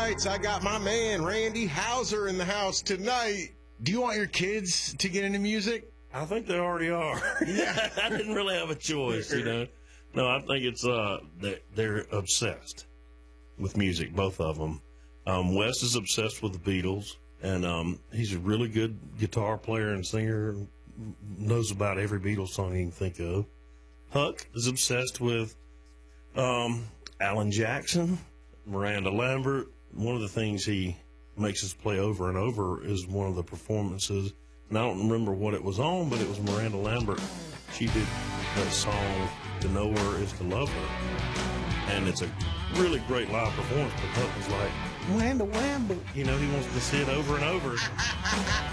Nights. I got my man, Randy Hauser, in the house tonight. Do you want your kids to get into music? I think they already are. Yeah. I didn't really have a choice, you know. No, I think it's they're obsessed with music, both of them. Wes is obsessed with the Beatles, and he's a really good guitar player and singer, knows about every Beatles song he can think of. Huck is obsessed with Alan Jackson, Miranda Lambert. One of the things he makes us play over and over is one of the performances, and I don't remember what it was on, but it was Miranda Lambert. She did that song, "To Know Her Is to Love Her," and it's a really great live performance, but Huck was like, Miranda Lambert, you know, he wants to see it over and over.